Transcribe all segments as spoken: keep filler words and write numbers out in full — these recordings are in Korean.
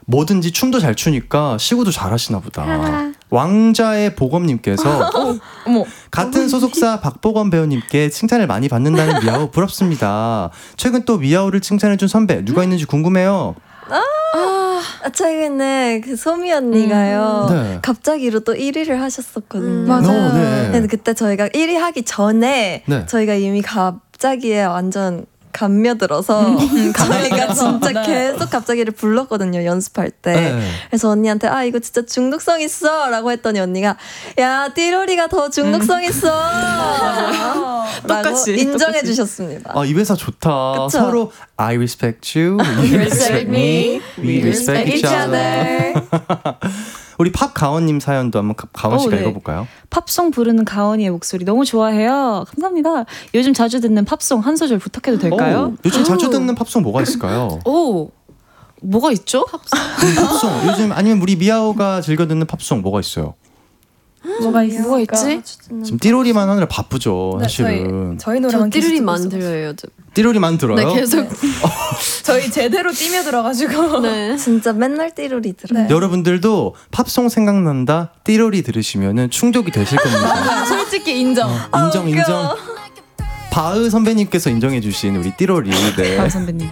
뭐든지 춤도 잘 추니까 시구도 잘하시나 보다. 왕자의 보검님께서 어머. 같은 소속사 박보검 배우님께 칭찬을 많이 받는다는 미아오 부럽습니다. 최근 또 미아오를 칭찬해준 선배 누가 있는지 궁금해요. 아, 최근에 그 소미 언니가요. 음. 네. 갑자기로 또 일 위를 하셨었거든요. 음, 맞아요. 어, 네. 근데 그때 저희가 일 위 하기 전에 네. 저희가 이미 갑자기에 완전 감며들어서 저희가 진짜 네. 계속 갑자기를 불렀거든요, 연습할 때. 네. 그래서 언니한테 아 이거 진짜 중독성 있어 라고 했더니 언니가 야 띠로리가 더 중독성 있어 라고 똑같이, 인정해 똑같이. 주셨습니다. 아, 이 회사 좋다. 그쵸? 서로 I respect you, you respect me, we respect each other. 우리 팝 가원님 사연도 한번 가- 가원 씨가 어, 네. 읽어볼까요? 팝송 부르는 가온이의 목소리 너무 좋아해요. 감사합니다. 요즘 자주 듣는 팝송 한 소절 부탁해도 될까요? 오, 요즘 자주 듣는 팝송 뭐가 있을까요? 오, 뭐가 있죠? 음, 팝송 요즘 아니면 우리 미아오가 즐겨 듣는 팝송 뭐가 있어요? 뭐가 있, 뭐가 있지? 지금 띠로리만 하느라 바쁘죠, 사실은. 네, 저희 노래만 계속 띠르리 듣고 만들어요 요즘. 띠로리만 들어요? 네 계속. 있어요. 저희 제대로 뛰며 들어가지고. 네. 진짜 맨날 띠로리 들어요. 네. 여러분들도 팝송 생각난다 띠로리 들으시면은 충족이 되실 겁니다. 솔직히 인정. 어, 인정 인정. 바흐 선배님께서 인정해주신 우리 띠로리. 네. 아, 선배님.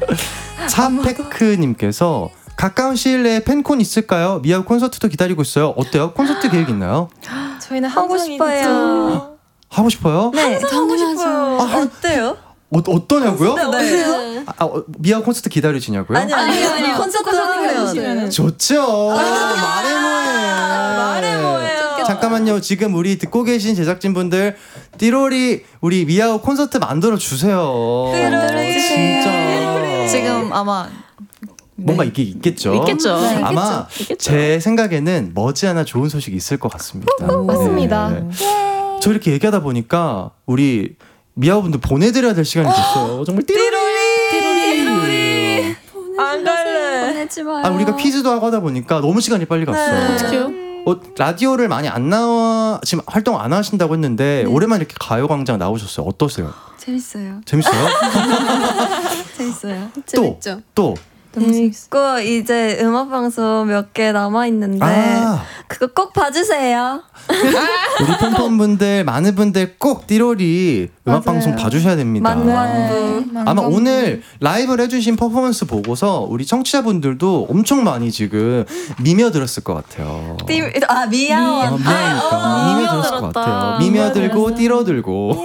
차페크님께서 가까운 시일 내에 팬콘 있을까요? 미아오 콘서트도 기다리고 있어요. 어때요? 콘서트 계획 있나요? 저희는 하고 항상 싶어요. 하고 싶어요? 네, 하고 싶어요. 아, 어때요? 어, 어떠냐고요? 네. 아, 어, 미아오 콘서트 기다려지냐고요? 아니 아니 아니 콘서트 하면 좋죠. 말해 뭐해. 말해 뭐해요. 잠깐만요. 지금 우리 듣고 계신 제작진분들 띠로리 우리 미아오 콘서트 만들어 주세요. 띠로리. 진짜. 지금 아마 뭔가 네. 이게 있겠죠. 있겠죠. 네, 아마 있겠죠. 제 생각에는 머지않아 좋은 소식이 있을 것 같습니다. 맞습니다. 네. 저 이렇게 얘기하다 보니까 우리 미아오분들 보내드려야 될 시간이 됐어요. 정말 띠로리. 띠로리. 안 갈래. 보내지 마요. 아, 우리가 퀴즈도 하고 하다 보니까 너무 시간이 빨리 갔어요. 어떡해요? 어, 라디오를 많이 안 나와 지금 활동 안 하신다고 했는데 오랜만에 이렇게 가요광장 나오셨어요. 어떠세요? 재밌어요. 재밌어요? 재밌어요. 또 재밌죠. 또. 재밌고 이제 음악 방송 몇 개 남아 있는데 아, 그거 꼭 봐주세요. 우리 pompom분들 많은 분들 꼭 띠로리 음악 맞아요. 방송 봐주셔야 됩니다. 만관부. 아마 오늘 라이브를 해주신 퍼포먼스 보고서 우리 청취자분들도 엄청 많이 지금 미며들었을 것 같아요. 띠, 아 미야오. 아, 미아니까 미며들었을 것 같아요. 미며들고 띠러들고.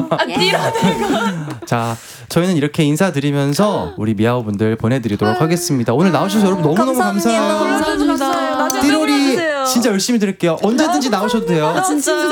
자, 저희는 이렇게 인사드리면서 우리 미아오분들 보내드리도록 하겠습니다. 오늘 나오셔서 여러분 너무너무 감사해요. 감사합니다. 띠로리 진짜 열심히 드릴게요. 언제든지 나오셔도 돼요. 진짜